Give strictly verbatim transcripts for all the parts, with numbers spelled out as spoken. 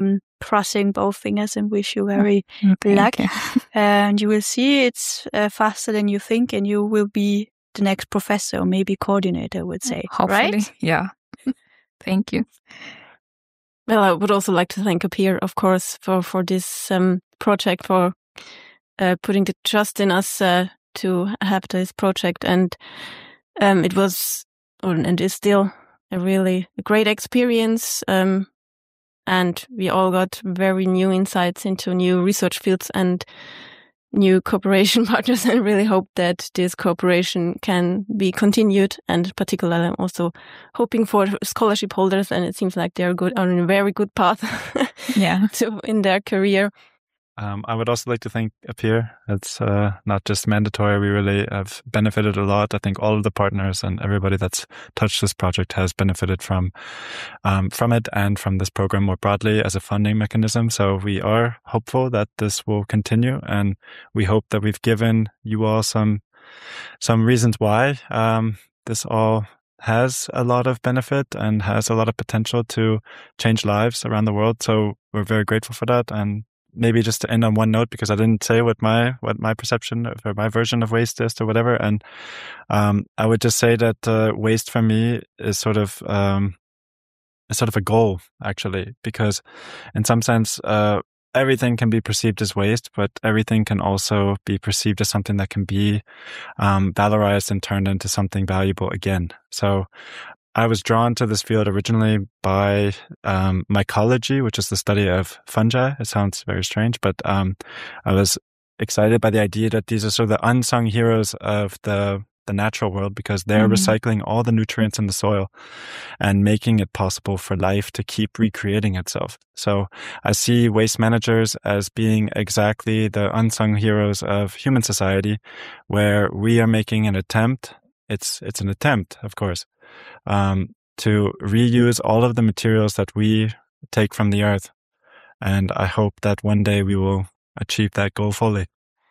I'm crossing both fingers and wish you very Okay, luck. okay. And you will see it's uh, faster than you think, and you will be the next professor, or maybe coordinator, I would say. Hopefully, right? yeah. Thank you. Well, I would also like to thank Appear, of course, for, for this um, project, for uh, putting the trust in us uh, to have this project. And um, it was, or, and is still, a really great experience. Um, and we all got very new insights into new research fields and new cooperation partners, and really hope that this cooperation can be continued, and particularly I'm also hoping for scholarship holders, and it seems like they're good on a very good path Yeah. to in their career. Um, I would also like to thank Appear. It's uh, not just mandatory. We really have benefited a lot. I think all of the partners and everybody that's touched this project has benefited from um, from it and from this program more broadly as a funding mechanism. So we are hopeful that this will continue, and we hope that we've given you all some some reasons why um, this all has a lot of benefit and has a lot of potential to change lives around the world. So we're very grateful for that. And maybe just to end on one note, because I didn't say what my what my perception of, or my version of waste is or whatever. And um, I would just say that uh, waste for me is sort of um, is sort of a goal, actually, because in some sense, uh, everything can be perceived as waste, but everything can also be perceived as something that can be um, valorized and turned into something valuable again. So I was drawn to this field originally by um, mycology, which is the study of fungi. It sounds very strange, but um, I was excited by the idea that these are sort of the unsung heroes of the the natural world, because they're mm-hmm. recycling all the nutrients in the soil and making it possible for life to keep recreating itself. So I see waste managers as being exactly the unsung heroes of human society, where we are making an attempt. It's it's an attempt, of course. Um, to reuse all of the materials that we take from the earth. And I hope that one day we will achieve that goal fully.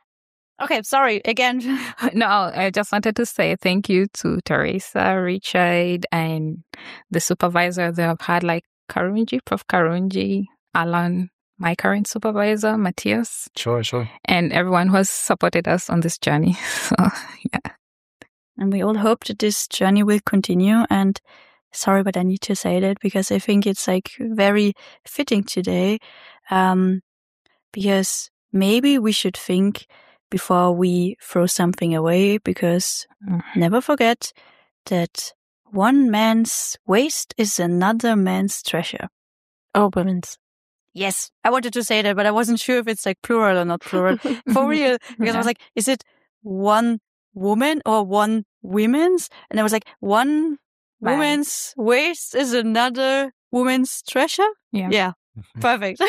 Okay, sorry, again. No, I just wanted to say thank you to Teresa, Richard, and the supervisor that I've had, like Karunji, Professor Karunji, Alan, my current supervisor, Matthias. Sure, sure. And everyone who has supported us on this journey. So, yeah. And we all hope that this journey will continue. And sorry, but I need to say that because I think it's like very fitting today. Um, because maybe we should think before we throw something away, because mm. never forget that one man's waste is another man's treasure. Oh, women's. Yes, I wanted to say that, but I wasn't sure if it's like plural or not plural. For real. Because yeah. I was like, is it one woman or one women's? And I was like, one right. woman's waste is another woman's treasure? Yeah. Yeah. Perfect.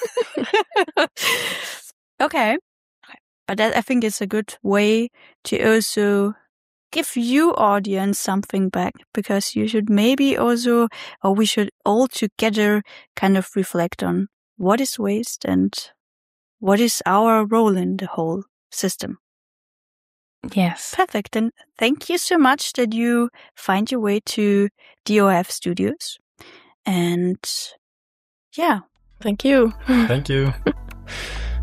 Okay. But that, I think it's a good way to also give you audience something back, because you should maybe also, or we should all together kind of reflect on what is waste and what is our role in the whole system. Yes. Perfect. And thank you so much that you find your way to D O F Studios. And yeah. Thank you. Thank you.